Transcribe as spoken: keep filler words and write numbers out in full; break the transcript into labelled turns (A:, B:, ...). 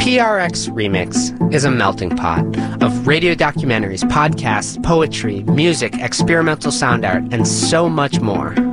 A: P R X Remix is a melting pot of radio documentaries, podcasts, poetry, music, experimental sound art, and so much more.